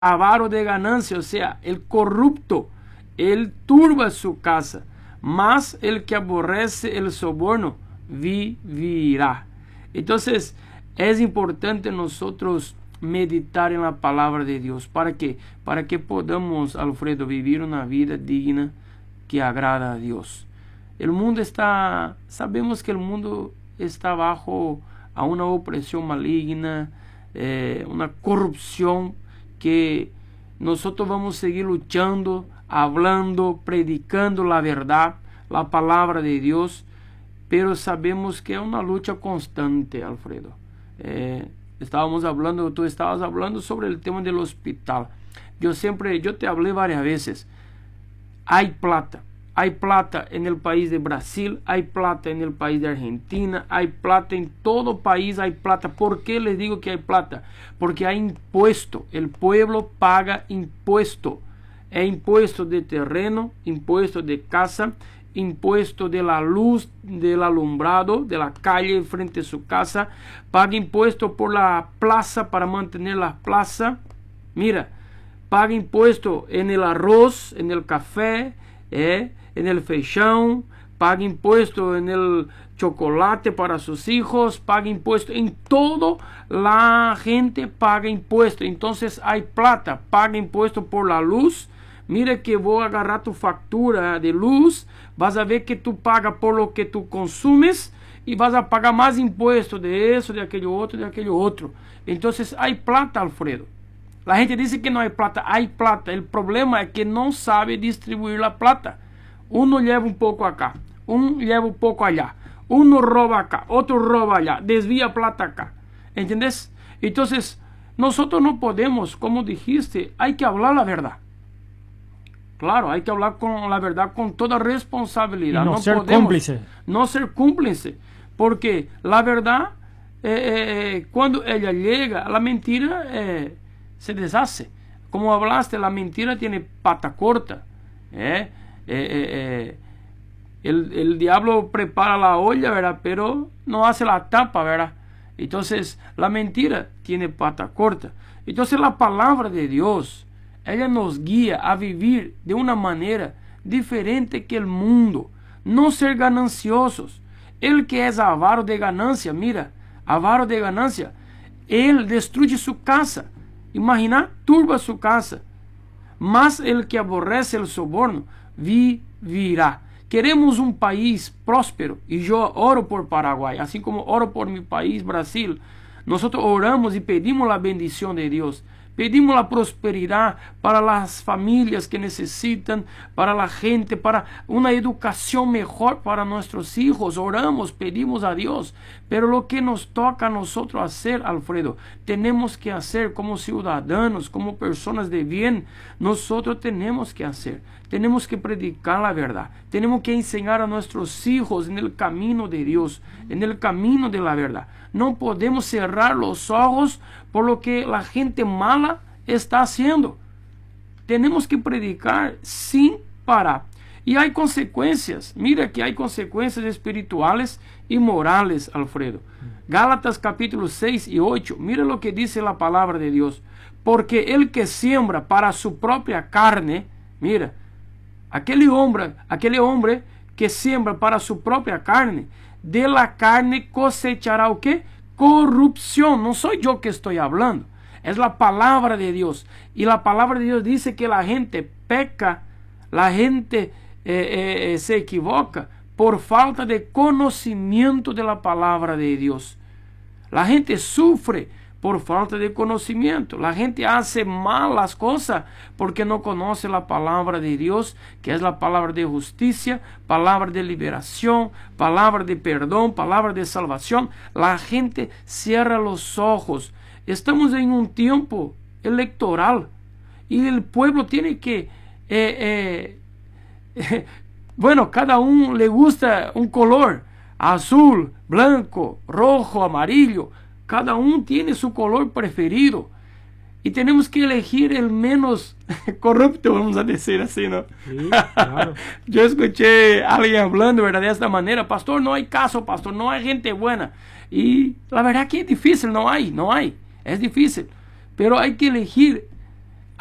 avaro de ganancia, o sea, el corrupto, él turba su casa, mas el que aborrece el soborno vivirá. Entonces, es importante nosotros meditar en la palabra de Dios. ¿Para qué? Para que podamos, Alfredo, vivir una vida digna que agrada a Dios. El mundo está, sabemos que el mundo está bajo a una opresión maligna, una corrupción, que nosotros vamos a seguir luchando, hablando, predicando la verdad, la palabra de Dios, pero sabemos que es una lucha constante, Alfredo. Estábamos hablando, tú estabas hablando sobre el tema del hospital. Yo te hablé varias veces. Hay plata en el país de Brasil, hay plata en el país de Argentina, hay plata en todo país, hay plata. ¿Por qué les digo que hay plata? Porque hay impuesto, el pueblo paga impuesto. Es impuesto de terreno, impuesto de casa, impuesto de la luz, del alumbrado, de la calle frente a su casa, paga impuesto por la plaza para mantener la plaza. Mira, paga impuesto en el arroz, en el café, en el feijão, paga impuesto en el chocolate para sus hijos, paga impuesto en todo, la gente paga impuesto. Entonces hay plata, paga impuesto por la luz. Mira que voy a agarrar tu factura de luz, vas a ver que tú pagas por lo que tú consumes y vas a pagar más impuestos de eso, de aquello otro, de aquello otro. Entonces hay plata, Alfredo. La gente dice que no hay plata. Hay plata. El problema es que no sabe distribuir la plata. Uno lleva un poco acá, uno lleva un poco allá, uno roba acá, otro roba allá, desvía plata acá. ¿Entiendes? Entonces, nosotros no podemos, como dijiste, hay que hablar la verdad. Claro, hay que hablar con la verdad con toda responsabilidad. Y no ser podemos, cómplice. No ser cómplice. Porque la verdad, cuando ella llega, la mentira se deshace. Como hablaste, la mentira tiene pata corta. El diablo prepara la olla, ¿verdad? Pero no hace la tapa, ¿verdad? Entonces, la mentira tiene pata corta. Entonces, la palabra de Dios, ella nos guía a vivir de una manera diferente que el mundo. No ser gananciosos. El que es avaro de ganancia, mira, avaro de ganancia, él destruye su casa. Imagina, turba su casa. Mas el que aborrece el soborno vivirá. Queremos un país próspero y yo oro por Paraguay, así como oro por mi país, Brasil. Nosotros oramos y pedimos la bendición de Dios. Pedimos la prosperidad para las familias que necesitan, para la gente, para una educación mejor para nuestros hijos. Oramos, pedimos a Dios. Pero lo que nos toca a nosotros hacer, Alfredo, tenemos que hacer como ciudadanos, como personas de bien. Nosotros tenemos que hacer. Tenemos que predicar la verdad. Tenemos que enseñar a nuestros hijos en el camino de Dios, en el camino de la verdad. No podemos cerrar los ojos por lo que la gente mala está haciendo. Tenemos que predicar sin parar. Y hay consecuencias. Mira que hay consecuencias espirituales y morales, Alfredo. Gálatas capítulo 6 y 8. Mira lo que dice la palabra de Dios. Porque el que siembra para su propia carne, mira, aquel hombre que siembra para su propia carne, de la carne cosechará ¿o qué? Corrupción. No soy yo que estoy hablando, es la palabra de Dios. Y la palabra de Dios dice que la gente peca, la gente se equivoca por falta de conocimiento de la palabra de Dios. La gente sufre por falta de conocimiento. La gente hace mal las cosas porque no conoce la palabra de Dios, que es la palabra de justicia, palabra de liberación, palabra de perdón, palabra de salvación. La gente cierra los ojos. Estamos en un tiempo electoral y el pueblo tiene que bueno, cada uno le gusta un color, azul, blanco, rojo, amarillo. Cada uno tiene su color preferido. Y tenemos que elegir el menos corrupto, vamos a decir así, ¿no? Sí, claro. Yo escuché a alguien hablando, ¿verdad? De esta manera. Pastor, no hay caso, pastor, no hay gente buena. Y la verdad que es difícil, no hay. Es difícil. Pero hay que elegir